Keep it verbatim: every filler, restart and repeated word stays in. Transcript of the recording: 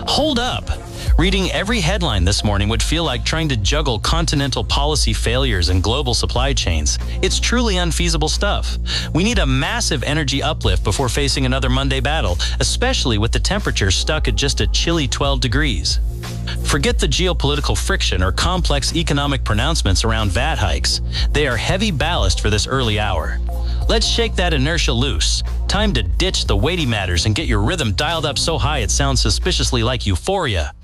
Hold up! Reading every headline this morning would feel like trying to juggle continental policy failures and global supply chains. It's truly unfeasible stuff. We need a massive energy uplift before facing another Monday battle, especially with the temperature stuck at just a chilly twelve degrees. Forget the geopolitical friction or complex economic pronouncements around V A T hikes. They are heavy ballast for this early hour. Let's shake that inertia loose. Time to ditch the weighty matters and get your rhythm dialed up so high it sounds suspiciously like euphoria.